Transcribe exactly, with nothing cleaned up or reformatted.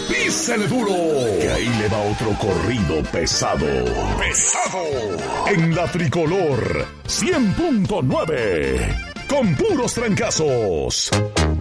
Písele duro, que ahí le va otro corrido pesado. Pesado. En la Tricolor cien punto nueve. Con puros trancazos.